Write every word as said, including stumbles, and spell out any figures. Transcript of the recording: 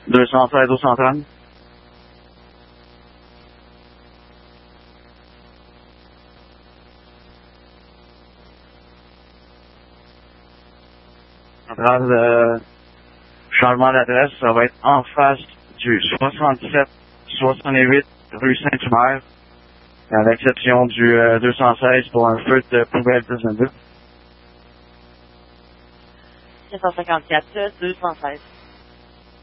deux cent seize au central. Central, euh, changement d'adresse, ça va être en face du soixante-sept soixante-huit rue Saint-Hubert, à l'exception du euh, deux cent seize pour un feu de poubelle dix-neuf. quatre cent cinquante-quatre, deux cent seize.